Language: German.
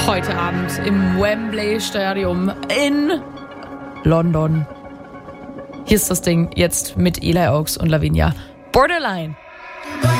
Heute Abend im Wembley Stadium in London. Hier ist das Ding jetzt mit Eli Oaks und Lavinia. Borderline.